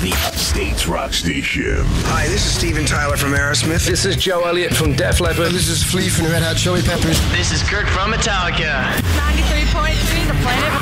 the Upstate's rock station. Hi, this is Steven Tyler from Aerosmith. This is Joe Elliott from Def Leppard. This is Flea from the Red Hot Chili Peppers. This is Kirk from Metallica. 93.3 The Planet